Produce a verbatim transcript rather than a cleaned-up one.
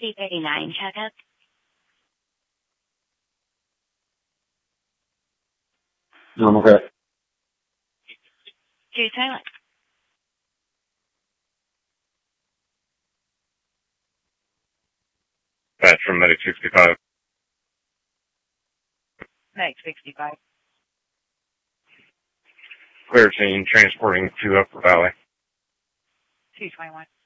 C thirty-nine checkup. Um, okay. Two silent. That's from Medic sixty-five. Medic sixty-five. Clear scene, transporting to Upper Valley. two twenty-one.